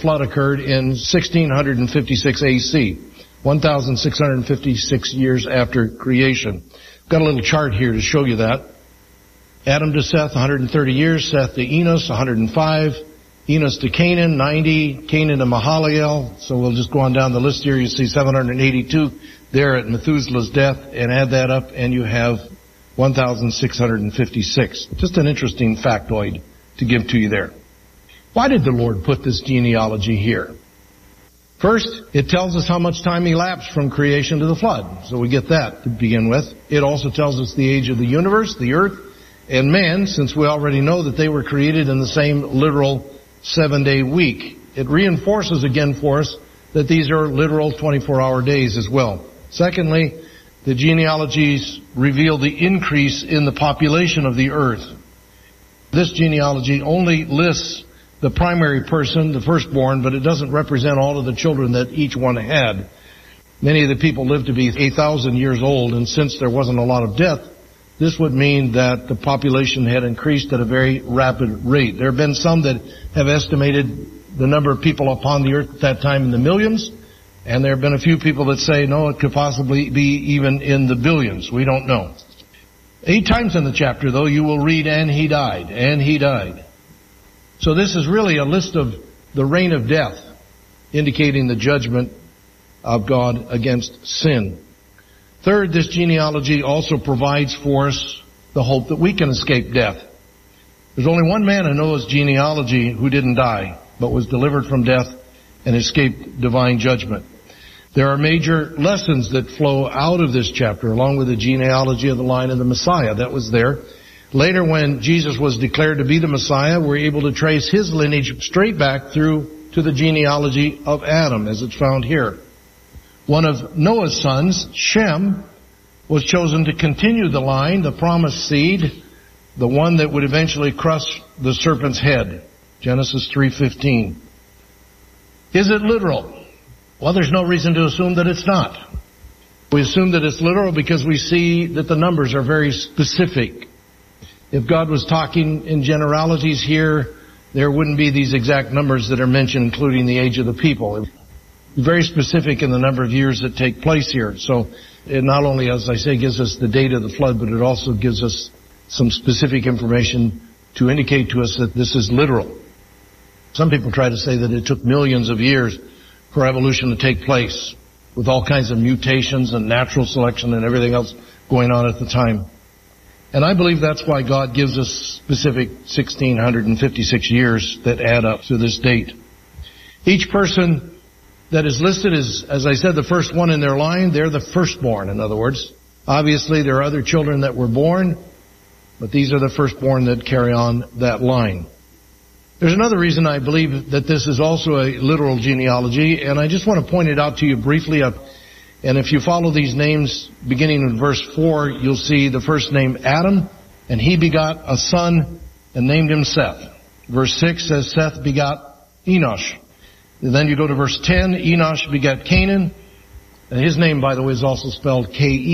flood occurred in 1656 AC, 1,656 years after creation. Got a little chart here to show you that. Adam to Seth, 130 years. Seth to Enos, 105. Enos to Canaan, 90. Canaan to Mahalalel. So we'll just go on down the list here. You see 782 there at Methuselah's death, and add that up, and you have 1,656. Just an interesting factoid to give to you there. Why did the Lord put this genealogy here? First, it tells us how much time elapsed from creation to the flood. So we get that to begin with. It also tells us the age of the universe, the earth, and man, since we already know that they were created in the same literal 7-day week. It reinforces again for us that these are literal 24-hour days as well. Secondly, the genealogies reveal the increase in the population of the earth. This genealogy only lists the primary person, the firstborn, but it doesn't represent all of the children that each one had. Many of the people lived to be 8,000 years old, and since there wasn't a lot of death, this would mean that the population had increased at a very rapid rate. There have been some that have estimated the number of people upon the earth at that time in the millions, and there have been a few people that say, no, it could possibly be even in the billions. We don't know. 8 times in the chapter, though, you will read, and he died, and he died. So this is really a list of the reign of death, indicating the judgment of God against sin. Third, this genealogy also provides for us the hope that we can escape death. There's only one man in Noah's genealogy who didn't die, but was delivered from death and escaped divine judgment. There are major lessons that flow out of this chapter, along with the genealogy of the line of the Messiah that was there. Later, when Jesus was declared to be the Messiah, we're able to trace his lineage straight back through to the genealogy of Adam, as it's found here. One of Noah's sons, Shem, was chosen to continue the line, the promised seed, the one that would eventually crush the serpent's head. Genesis 3:15. Is it literal? Well, there's no reason to assume that it's not. We assume that it's literal because we see that the numbers are very specific. If God was talking in generalities here, there wouldn't be these exact numbers that are mentioned, including the age of the people. Very specific in the number of years that take place here. So it not only, as I say, gives us the date of the flood, but it also gives us some specific information to indicate to us that this is literal. Some people try to say that it took millions of years for evolution to take place, with all kinds of mutations and natural selection and everything else going on at the time. And I believe that's why God gives us specific 1,656 years that add up to this date. Each person that is listed is, as I said, the first one in their line. They're the firstborn, in other words. Obviously, there are other children that were born, but these are the firstborn that carry on that line. There's another reason I believe that this is also a literal genealogy, and I just want to point it out to you briefly. And if you follow these names, beginning in verse 4, you'll see the first name Adam, and he begot a son and named him Seth. Verse 6 says Seth begot Enosh. And then you go to verse 10, Enosh begat Canaan, and his name, by the way, is also spelled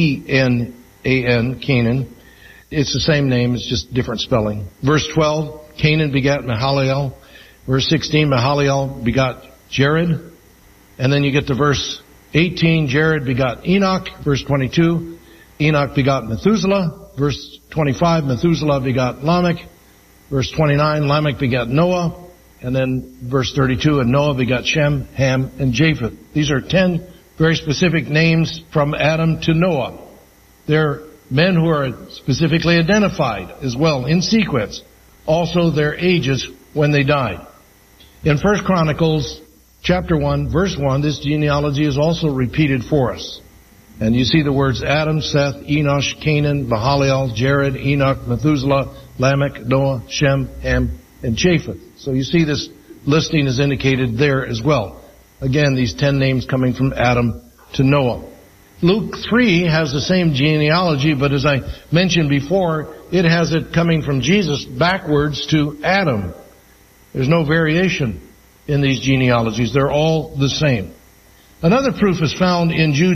K-E-N-A-N, Canaan. It's the same name, it's just different spelling. Verse 12, Canaan begat Mahalalel. Verse 16, Mahalalel begot Jared. And then you get to verse 18, Jared begot Enoch. Verse 22, Enoch begot Methuselah. Verse 25, Methuselah begot Lamech. Verse 29, Lamech begot Noah. And then verse 32, and Noah begot Shem, Ham, and Japheth. These are 10 very specific names from Adam to Noah. They're men who are specifically identified as well in sequence. Also their ages when they died. In 1 Chronicles chapter 1, verse 1, this genealogy is also repeated for us. And you see the words Adam, Seth, Enosh, Canaan, Mahalalel, Jared, Enoch, Methuselah, Lamech, Noah, Shem, Ham, and Japheth. So you see this listing is indicated there as well. Again, these 10 names coming from Adam to Noah. Luke 3 has the same genealogy, but as I mentioned before, it has it coming from Jesus backwards to Adam. There's no variation in these genealogies. They're all the same. Another proof is found in Jude